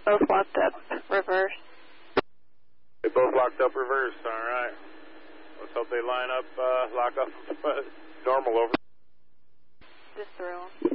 both locked up reverse. They both locked up reverse, alright. Let's hope they line up, lock up normal over. Just through them.